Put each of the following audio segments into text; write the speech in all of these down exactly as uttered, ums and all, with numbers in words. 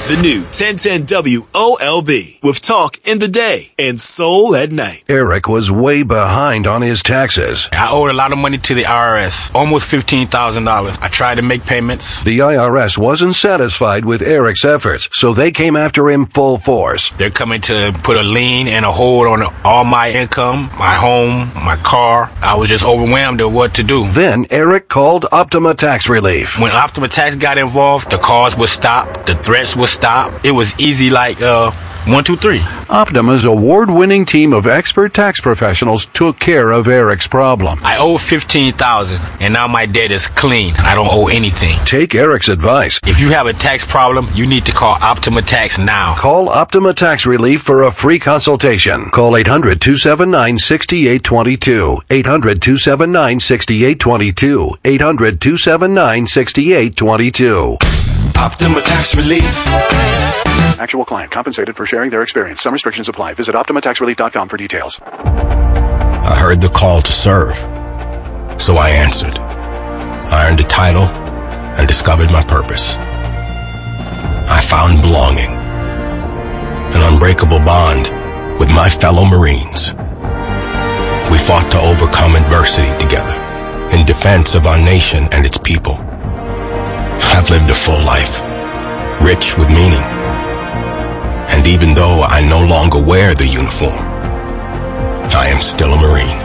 The new ten ten W O L B with talk in the day and soul at night. Eric was way behind on his taxes. I owed a lot of money to the I R S, almost fifteen thousand dollars. I tried to make payments. The I R S wasn't satisfied with Eric's efforts, so they came after him full force. They're coming to put a lien and a hold on all my income, my home, my car. I was just overwhelmed at what to do. Then Eric called Optima Tax Relief. When Optima Tax got involved, the calls would stop, the threats would stop. It was easy like uh one, two, three. Optima's award-winning team of expert tax professionals took care of Eric's problem. I owe fifteen thousand dollars, and now my debt is clean. I don't owe anything. Take Eric's advice. If you have a tax problem, you need to call Optima Tax now. Call Optima Tax Relief for a free consultation. Call eight hundred, two seven nine, six eight two two. eight hundred, two seven nine, six eight two two. eight hundred, two seven nine, six eight two two. Optima Tax Relief. Actual client compensated for sharing their experience. Some restrictions apply. Visit optima tax relief dot com for details. I heard the call to serve, so I answered. I earned a title and discovered my purpose. I found belonging, an unbreakable bond with my fellow Marines. We fought to overcome adversity together in defense of our nation and its people. I've lived a full life, rich with meaning. And even though I no longer wear the uniform, I am still a Marine.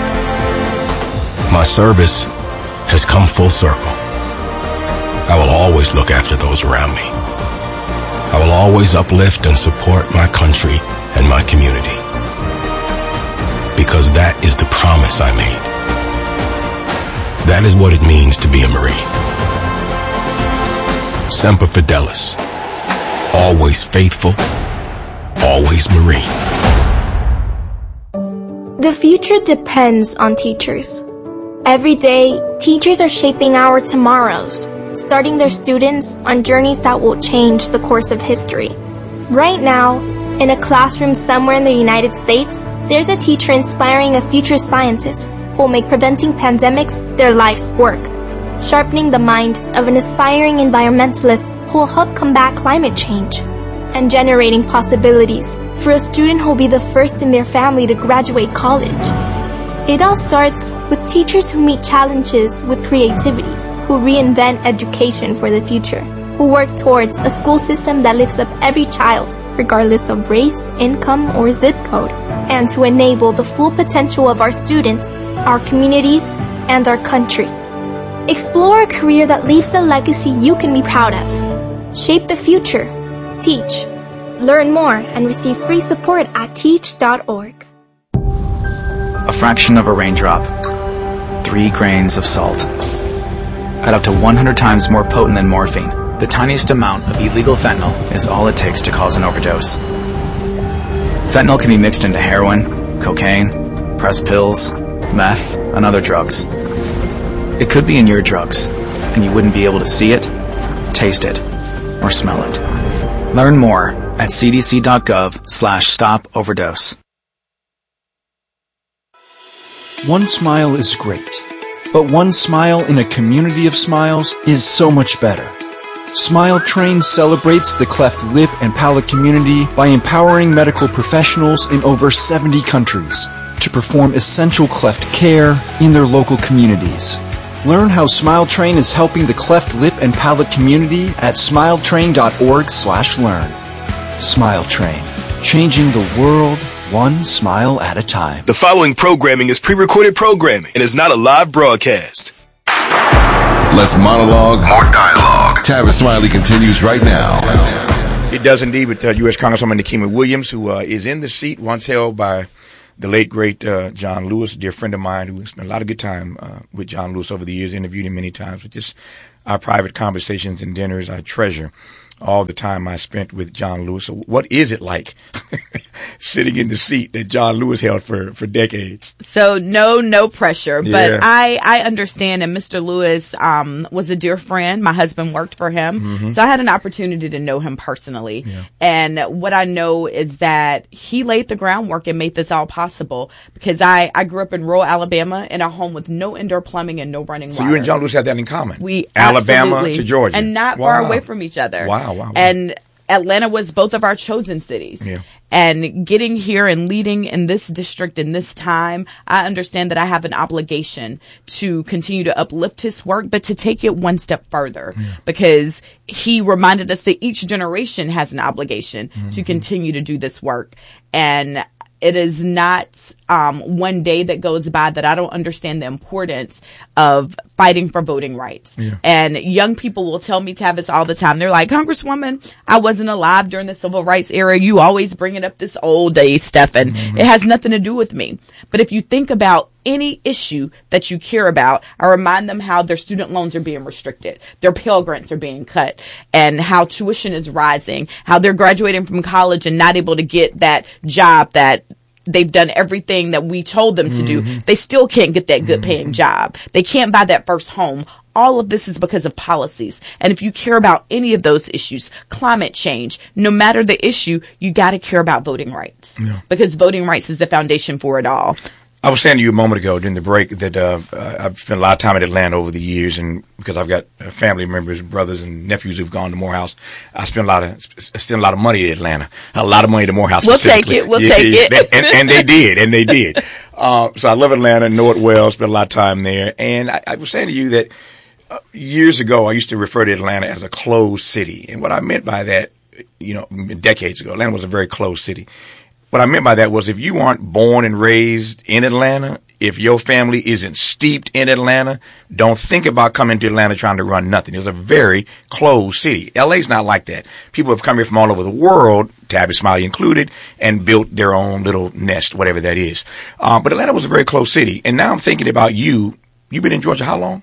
My service has come full circle. I will always look after those around me. I will always uplift and support my country and my community. Because that is the promise I made. That is what it means to be a Marine. Semper Fidelis. Always faithful, always Marine. The future depends on teachers. Every day, teachers are shaping our tomorrows, starting their students on journeys that will change the course of history. Right now, in a classroom somewhere in the United States, there's a teacher inspiring a future scientist who will make preventing pandemics their life's work, sharpening the mind of an aspiring environmentalist who will help combat climate change, and generating possibilities for a student who will be the first in their family to graduate college. It all starts with teachers who meet challenges with creativity, who reinvent education for the future, who work towards a school system that lifts up every child, regardless of race, income, or zip code, and to enable the full potential of our students, our communities, and our country. Explore a career that leaves a legacy you can be proud of. Shape the future. Teach. Learn more and receive free support at teach dot org. A fraction of a raindrop. Three grains of salt. At up to one hundred times more potent than morphine, the tiniest amount of illegal fentanyl is all it takes to cause an overdose. Fentanyl can be mixed into heroin, cocaine, pressed pills, meth, and other drugs. It could be in your drugs, and you wouldn't be able to see it, taste it, or smell it. Learn more at c d c dot gov slash stop overdose. One smile is great, but one smile in a community of smiles is so much better. Smile Train celebrates the cleft lip and palate community by empowering medical professionals in over seventy countries to perform essential cleft care in their local communities. Learn how Smile Train is helping the cleft lip and palate community at smile train dot org slash learn. Smile Train, changing the world one smile at a time. The following programming is pre-recorded programming and is not a live broadcast. Less monologue, more dialogue. Tavis Smiley continues right now. It does indeed with uh, U S Congresswoman Nikema Williams, who uh, is in the seat once held by the late, great uh, John Lewis, a dear friend of mine who spent a lot of good time uh, with John Lewis over the years, interviewed him many times. But just our private conversations and dinners, I treasure all the time I spent with John Lewis. So what is it like sitting in the seat that John Lewis held for, for decades? So no, no pressure, Yeah. but I, I understand. And Mister Lewis, um, was a dear friend. My husband worked for him. Mhm. So I had an opportunity to know him personally. Yeah. And what I know is that he laid the groundwork and made this all possible because I, I grew up in rural Alabama in a home with no indoor plumbing and no running So water. you and John Lewis have that in common? We Alabama absolutely- to Georgia. and not Wow. far away from each other. Wow, wow, wow. And Atlanta was both of our chosen cities. Yeah. And getting here and leading in this district in this time, I understand that I have an obligation to continue to uplift his work, but to take it one step further, yeah. because he reminded us that each generation has an obligation mm-hmm. to continue to do this work. And it is not um, one day that goes by that I don't understand the importance of fighting for voting rights. Yeah. And young people will tell me, Tavis, all the time, they're like, Congresswoman, I wasn't alive during the civil rights era. You always bringing up this old day stuff, and mm-hmm. it has nothing to do with me. But if you think about any issue that you care about, I remind them how their student loans are being restricted, their Pell Grants are being cut, and how tuition is rising, how they're graduating from college and not able to get that job that they've done everything that we told them to do. Mm-hmm. They still can't get that good paying job. They can't buy that first home. All of this is because of policies. And if you care about any of those issues, climate change, no matter the issue, you got to care about voting rights, yeah. because voting rights is the foundation for it all. I was saying to you a moment ago during the break that uh, I've spent a lot of time in Atlanta over the years, and because I've got family members, brothers, and nephews who've gone to Morehouse, I spent a lot of spent a lot of money in Atlanta, a lot of money to Morehouse. We'll take it. We'll yeah, take yeah, it. and, and they did, and they did. Uh, so I love Atlanta, know it well, spent a lot of time there, and I, I was saying to you that uh, years ago I used to refer to Atlanta as a closed city, and what I meant by that, you know, decades ago, Atlanta was a very closed city. What I meant by that was if you aren't born and raised in Atlanta, if your family isn't steeped in Atlanta, don't think about coming to Atlanta trying to run nothing. It's a very closed city. L A's not like that. People have come here from all over the world, Tavis Smiley included, and built their own little nest, whatever that is. Uh, but Atlanta was a very closed city. And now I'm thinking about you. You've been in Georgia how long?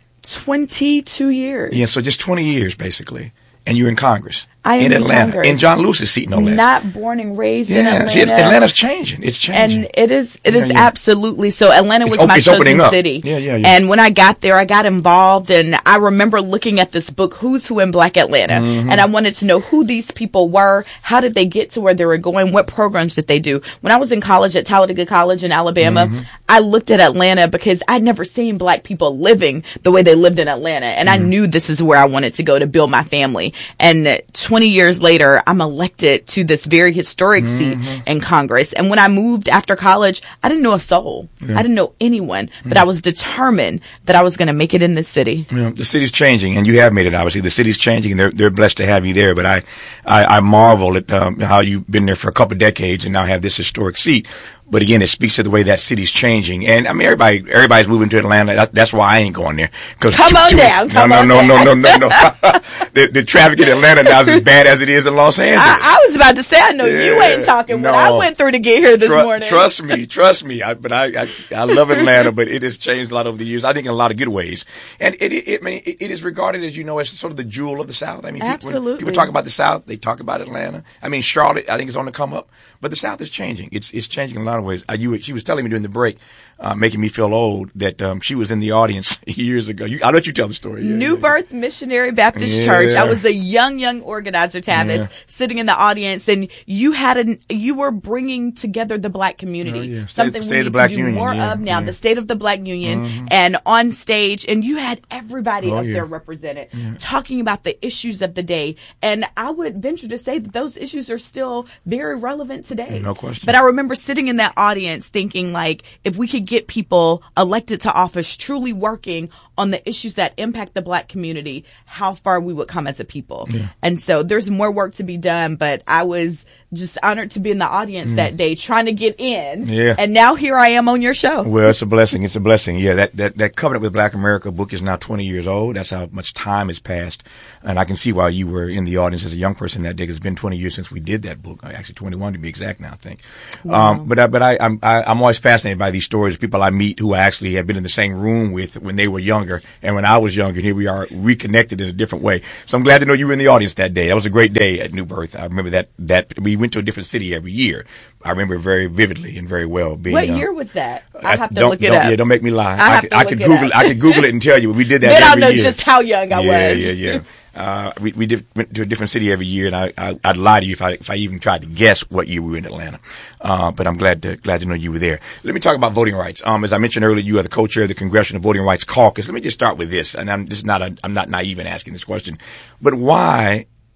twenty-two years. Yeah, so just twenty years, basically. And you're in Congress. I am in Atlanta, Congress. in John Lewis's seat, no less. Not born and raised yeah. in Atlanta. See, Atlanta's changing. It's changing. And it is, it yeah, is yeah. absolutely. So Atlanta was it's, my it's chosen up. city. Yeah, yeah, yeah. And when I got there, I got involved, and I remember looking at this book, Who's Who in Black Atlanta. Mm-hmm. And I wanted to know who these people were. How did they get to where they were going? What programs did they do? When I was in college at Talladega College in Alabama, mm-hmm. I looked at Atlanta because I'd never seen black people living the way they lived in Atlanta. And mm-hmm. I knew this is where I wanted to go to build my family. And twenty years later, I'm elected to this very historic mm-hmm. seat in Congress. And when I moved after college, I didn't know a soul. Yeah. I didn't know anyone, but mm-hmm. I was determined that I was going to make it in this city. Yeah, the city's changing, and you have made it, obviously. The city's changing, and they're, they're blessed to have you there. But I, I, I marvel at um, how you've been there for a couple of decades and now have this historic seat. But again, it speaks to the way that city's changing. And I mean, everybody, everybody's moving to Atlanta. That, that's why I ain't going there. Come too, on too, down. No, come no, on no, down. no, no, no, no, no. the, the traffic in Atlanta now is as bad as it is in Los Angeles. I, I was about to say, I know yeah, you ain't talking no. what I went through to get here this Tru- morning. Trust me, trust me. I, but I, I, I love Atlanta, but it has changed a lot over the years. I think in a lot of good ways. And it, it, it, I mean, it, it is regarded, as you know, as sort of the jewel of the South. I mean, Absolutely. People, when people talk about the South, they talk about Atlanta. I mean, Charlotte, I think is on the come up, but the South is changing. It's, it's changing in a lot of ways. Uh, you, she was telling me during the break, uh, making me feel old, that um, she was in the audience years ago. You, I'll let you tell the story. Yeah, New yeah. Birth Missionary Baptist yeah. Church. I was a young, young organizer, Tavis, yeah. sitting in the audience, and you had an, you were bringing together the black community. Oh, yeah. Something State we of the need Black to do Union, more yeah, of now. yeah. The State of the Black Union, mm-hmm. and on stage, and you had everybody oh, up yeah. there represented, yeah. talking about the issues of the day. And I would venture to say that those issues are still very relevant today. No question. But I remember sitting in that audience thinking, like, if we could get people elected to office truly working on the issues that impact the black community, how far we would come as a people. Yeah. And so there's more work to be done, but I was just honored to be in the audience mm. that day trying to get in. Yeah. And now here I am on your show. Well, it's a blessing. It's a blessing. Yeah, that, that, that Covenant with Black America book is now twenty years old. That's how much time has passed. And I can see why you were in the audience as a young person that day. It's been twenty years since we did that book. Actually, twenty-one to be exact now, I think. Wow. Um, but I, but I, I'm, I, I'm always fascinated by these stories of people I meet who I actually have been in the same room with when they were younger and when I was younger. Here we are reconnected in a different way. So I'm glad to know you were in the audience that day. That was a great day at New Birth. I remember that, that we went to a different city every year. I remember very vividly and very well. Being, what uh, year was that? I have to don't, look it don't, up. Yeah, don't make me lie. I, have I could, to I look could it Google up. it. I could Google it and tell you. We did that then every I'll know year. just how young I yeah, was. Yeah, yeah, yeah. Uh, we, we did, went to a different city every year, and I, I, I'd lie to you if I, if I even tried to guess what year we were in Atlanta. Uh, but I'm glad to, glad to know you were there. Let me talk about voting rights. Um, as I mentioned earlier, you are the co-chair of the Congressional Voting Rights Caucus. Let me just start with this, and I'm, this is not a, I'm not naive in asking this question, but why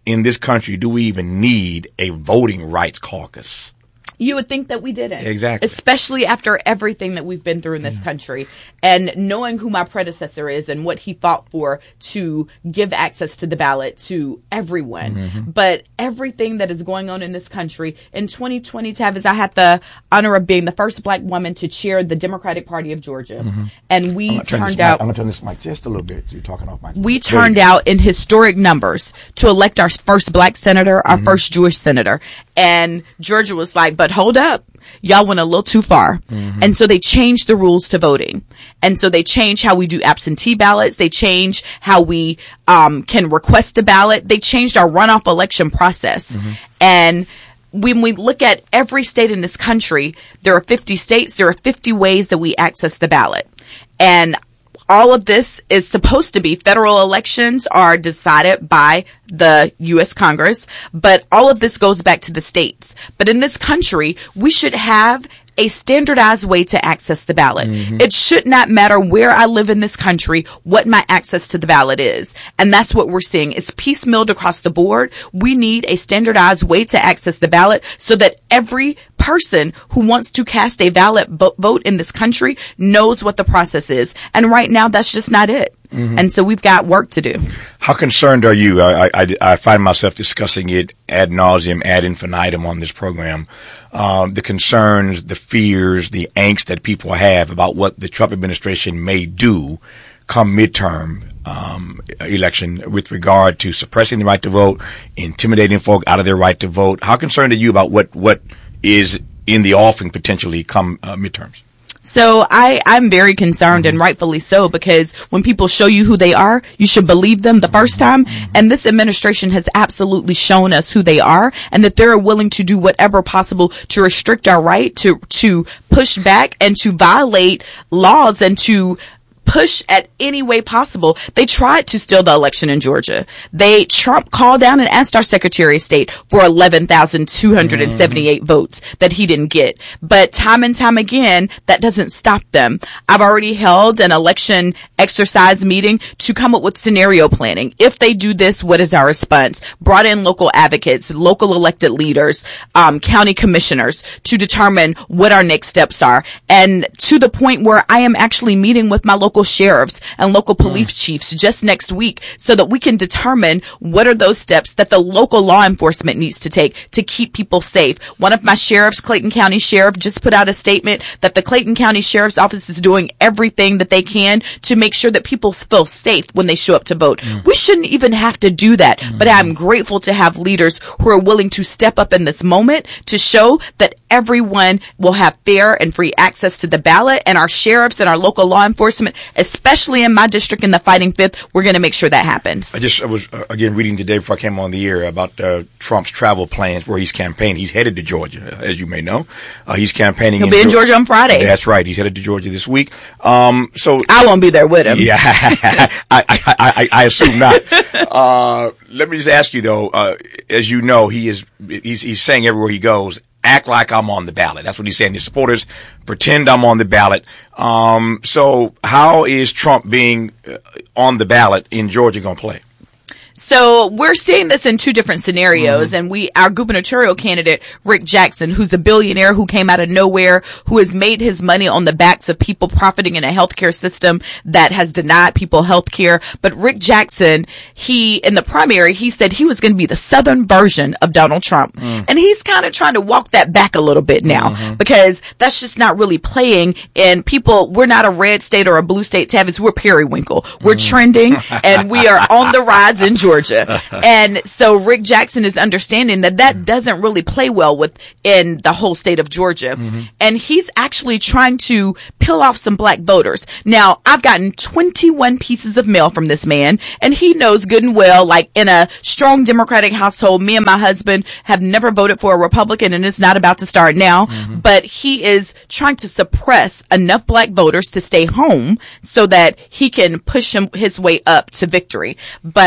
in this country do we even need a voting rights caucus? You would think that we didn't. Exactly. Especially after everything that we've been through in this yeah. country. And knowing who my predecessor is and what he fought for to give access to the ballot to everyone. Mm-hmm. But everything that is going on in this country. In twenty twenty, Tavis, I had the honor of being the first black woman to chair the Democratic Party of Georgia. Mm-hmm. And we turned out... Mic, I'm going to turn this mic just a little bit. You're talking off mic. We turned out in historic numbers to elect our first black senator, our mm-hmm. first Jewish senator. And Georgia was like, but hold up. Y'all went a little too far. Mm-hmm. And so they changed the rules to voting. And so they changed how we do absentee ballots. They changed how we um can request a ballot. They changed our runoff election process. Mm-hmm. And when we look at every state in this country, there are fifty states. There are fifty ways that we access the ballot. And all of this is supposed to be, federal elections are decided by the U S Congress, but all of this goes back to the states. But in this country, we should have a standardized way to access the ballot. Mm-hmm. It should not matter where I live in this country, what my access to the ballot is. And that's what we're seeing. It's piecemealed across the board. We need a standardized way to access the ballot so that every person who wants to cast a valid vote in this country knows what the process is. And right now, that's just not it. Mm-hmm. And so we've got work to do. How concerned are you? I, I, I find myself discussing it ad nauseum, ad infinitum on this program. Um, the concerns, the fears, the angst that people have about what the Trump administration may do come midterm um, election with regard to suppressing the right to vote, intimidating folk out of their right to vote. How concerned are you about what, what is in the offing potentially come uh, midterms? So I, I'm very concerned, mm-hmm. and rightfully so, because when people show you who they are, you should believe them the first time. Mm-hmm. And this administration has absolutely shown us who they are and that they're willing to do whatever possible to restrict our right, to, to push back and to violate laws and to push at any way possible. They tried to steal the election in Georgia. They, Trump called down and asked our Secretary of State for eleven thousand two hundred seventy-eight mm-hmm. votes that he didn't get. But time and time again, that doesn't stop them. I've already held an election exercise meeting to come up with scenario planning. If they do this, what is our response? Brought in local advocates, local elected leaders, um, county commissioners to determine what our next steps are. And to the point where I am actually meeting with my local sheriffs and local police mm. chiefs just next week so that we can determine what are those steps that the local law enforcement needs to take to keep people safe. One of my sheriffs, Clayton County Sheriff, just put out a statement that the Clayton County Sheriff's Office is doing everything that they can to make sure that people feel safe when they show up to vote. Mm. We shouldn't even have to do that, mm. but I'm grateful to have leaders who are willing to step up in this moment to show that everyone will have fair and free access to the ballot, and our sheriffs and our local law enforcement, especially in my district in the Fighting Fifth, we're going to make sure that happens. I just I was, uh, again, reading today before I came on the air about uh, Trump's travel plans where he's campaigning. He's headed to Georgia, as you may know. Uh, he's campaigning. He'll in be in Georgia on Friday. That's right. He's headed to Georgia this week. Um, so I won't be there with him. Yeah, I, I, I, I assume not. uh, let me just ask you, though, uh, as you know, he is he's, he's saying everywhere he goes, act like I'm on the ballot. That's what he's saying. His supporters pretend I'm on the ballot. Um, so how is Trump being uh, on the ballot in Georgia going to play? So we're seeing this in two different scenarios, mm-hmm. and we, our gubernatorial candidate, Rick Jackson, who's a billionaire who came out of nowhere, who has made his money on the backs of people profiting in a healthcare system that has denied people healthcare. But Rick Jackson, he, in the primary, he said he was going to be the Southern version of Donald Trump. Mm. And he's kind of trying to walk that back a little bit now, mm-hmm. because that's just not really playing. And people, we're not a red state or a blue state, Tavis. We're periwinkle. We're mm. trending, and we are on the rise in Georgia. And so Rick Jackson is understanding that that doesn't really play well with in the whole state of Georgia. Mm-hmm. And he's actually trying to peel off some black voters. Now, I've gotten twenty-one pieces of mail from this man, and he knows good and well, like in a strong Democratic household, me and my husband have never voted for a Republican, and it's not about to start now. Mm-hmm. But he is trying to suppress enough black voters to stay home so that he can push him his way up to victory. But Donald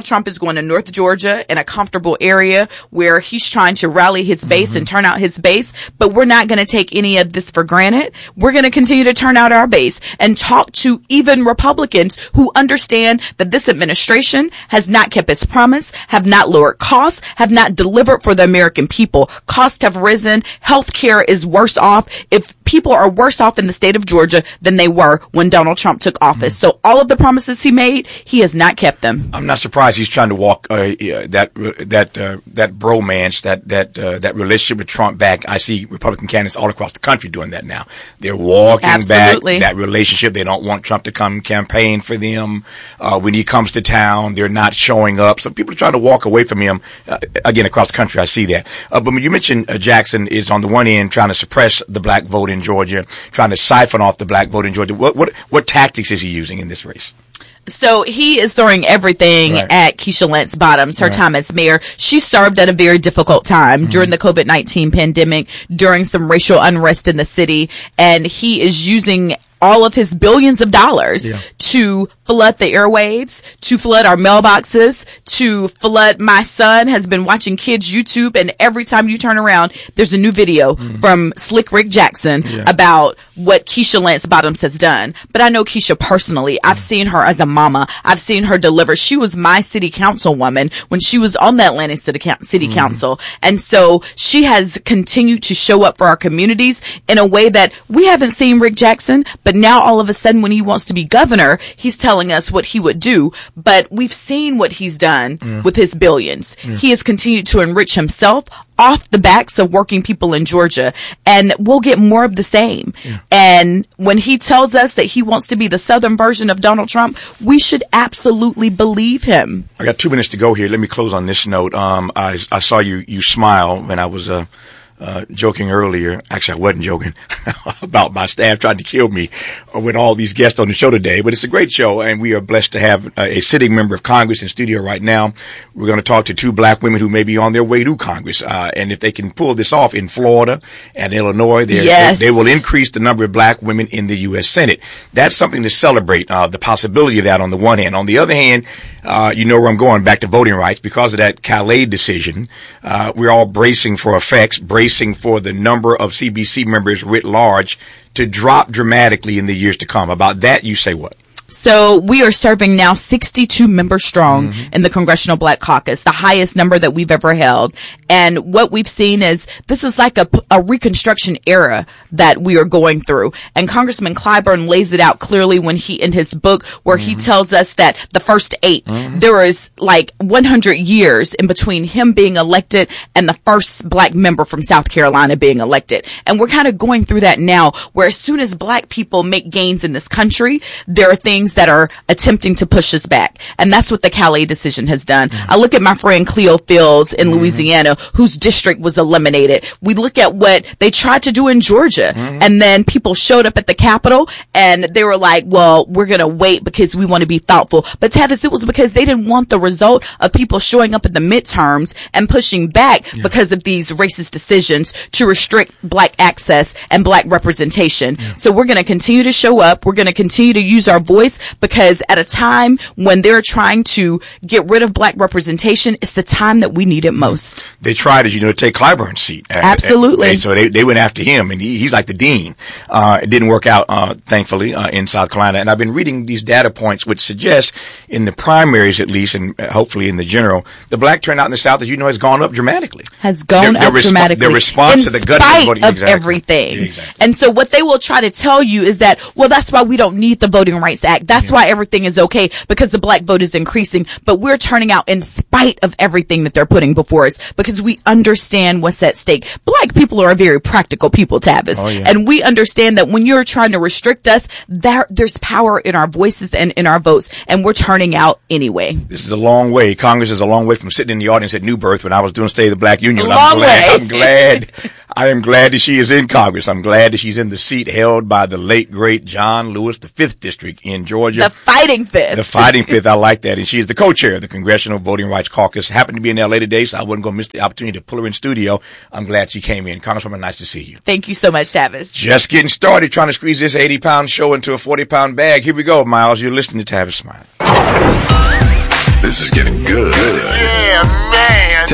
Donald Trump is going to North Georgia in a comfortable area where he's trying to rally his base mm-hmm. and turn out his base. But we're not going to take any of this for granted. We're going to continue to turn out our base and talk to even Republicans who understand that this administration has not kept its promise, have not lowered costs, have not delivered for the American people. Costs have risen. Healthcare is worse off. If people are worse off in the state of Georgia than they were when Donald Trump took office. Mm-hmm. So all of the promises he made, he has not kept them. I'm not surprised he's trying to walk uh, that that uh, that bromance, that that uh, that relationship with Trump back. I see Republican candidates all across the country doing that now. They're walking Absolutely. back that relationship. They don't want Trump to come campaign for them. Uh, when he comes to town, they're not showing up. So people are trying to walk away from him. Uh, again, across the country, I see that. Uh, but when you mentioned uh, Jackson is on the one end trying to suppress the black vote in Georgia, trying to siphon off the black vote in Georgia. What what what tactics is he using in this race? So he is throwing everything right. at Keisha Lance Bottoms, her right. time as mayor. She served at a very difficult time mm-hmm. during the COVID nineteen pandemic, during some racial unrest in the city, and he is using all of his billions of dollars yeah. to flood the airwaves, to flood our mailboxes, to flood. My son has been watching kids YouTube, and every time you turn around, there's a new video mm. from Slick Rick Jackson yeah. about what Keisha Lance Bottoms has done. But I know Keisha personally. I've seen her as a mama. I've seen her deliver. She was my city councilwoman when she was on the Atlanta City, city mm. Council. And so she has continued to show up for our communities in a way that we haven't seen Rick Jackson, but now all of a sudden when he wants to be governor, he's telling us what he would do. But we've seen what he's done yeah. with his billions. Yeah. He has continued to enrich himself off the backs of working people in Georgia, and we'll get more of the same. Yeah. And when he tells us that he wants to be the Southern version of Donald Trump, we should absolutely believe him. I got two minutes to go here. Let me close on this note. Um, I, I saw you, you smile when I was, uh, Uh, joking earlier. Actually, I wasn't joking about my staff trying to kill me with all these guests on the show today, but it's a great show, and we are blessed to have uh, a sitting member of Congress in studio right now. We're going to talk to two black women who may be on their way to Congress, uh, and if they can pull this off in Florida and Illinois, yes. they, they will increase the number of black women in the U S Senate. That's something to celebrate, uh, the possibility of that on the one hand. On the other hand, uh, you know where I'm going, back to voting rights. Because of that Calais decision, uh, we're all bracing for effects, bracing for the number of C B C members writ large to drop dramatically in the years to come. About that, you say what? So we are serving now sixty-two members strong mm-hmm. in the Congressional Black Caucus, the highest number that we've ever held. And what we've seen is this is like a, a Reconstruction era that we are going through. And Congressman Clyburn lays it out clearly when he, in his book, where mm-hmm. he tells us that the first eight, mm-hmm. there is like one hundred years in between him being elected and the first black member from South Carolina being elected. And we're kind of going through that now, where as soon as black people make gains in this country, there are things that are attempting to push us back. And that's what the Calais decision has done. Mm-hmm. I look at my friend Cleo Fields in mm-hmm. Louisiana, whose district was eliminated. We look at what they tried to do in Georgia. Mm-hmm. And then people showed up at the Capitol and they were like, well, we're going to wait because we want to be thoughtful. But Tavis, it was because they didn't want the result of people showing up at the midterms and pushing back yeah. because of these racist decisions to restrict black access and black representation. Yeah. So we're going to continue to show up. We're going to continue to use our voice, because at a time when they're trying to get rid of black representation, it's the time that we need it most. They tried, as you know, to take Clyburn's seat. Absolutely. And so they, they went after him, and he, he's like the dean. Uh, it didn't work out, uh, thankfully, uh, in South Carolina. And I've been reading these data points which suggest, in the primaries at least, and hopefully in the general, the black turnout in the South, as you know, has gone up dramatically. Has gone their, up their resp- dramatically. Their response in to the gut voting. of exactly. everything. Exactly. And so what they will try to tell you is that, well, that's why we don't need the Voting Rights Act. That's yeah. why everything is okay, because the black vote is increasing. But we're turning out in spite of everything that they're putting before us, because we understand what's at stake. Black people are a very practical people, Tavis. Oh, yeah. And we understand that when you're trying to restrict us, there, there's power in our voices and in our votes, and we're turning out anyway. This is a long way. Congress is a long way from sitting in the audience at New Birth when I was doing State of the Black Union. A I'm long glad, way. I'm glad. I am glad that she is in Congress. I'm glad that she's in the seat held by the late, great John Lewis, the fifth district in Georgia. The fighting fifth. The fighting fifth. I like that. And she is the co-chair of the Congressional Voting Rights Caucus. Happened to be in L A today, so I wasn't going to miss the opportunity to pull her in studio. I'm glad she came in. Congresswoman, nice to see you. Thank you so much, Tavis. Just getting started, trying to squeeze this eighty pound show into a forty pound bag. Here we go, Miles. You're listening to Tavis Smiley. This is getting good.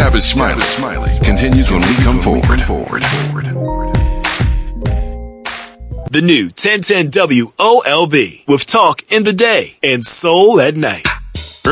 Tavis Smiley, Smiley continues when we come forward. forward. The new ten ten W O L B with Talk in the Day and Soul at Night.